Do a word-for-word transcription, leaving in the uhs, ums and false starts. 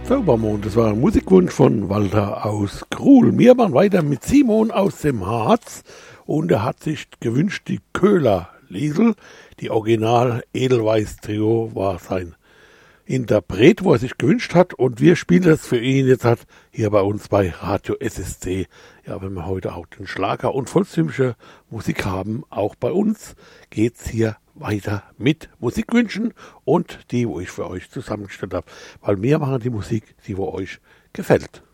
Zaubermond, das war ein Musikwunsch von Walter aus Krul. Wir machen weiter mit Simon aus dem Harz und er hat sich gewünscht, die Köhler Liesel, die Original Edelweiss Trio war sein Interpret, wo er sich gewünscht hat, und wir spielen das für ihn jetzt hat hier bei uns bei Radio S S C. Ja, wenn wir heute auch den Schlager und volkstümliche Musik haben, auch bei uns geht's hier weiter mit Musikwünschen und die, wo ich für euch zusammengestellt habe, weil wir machen die Musik, die wo euch gefällt.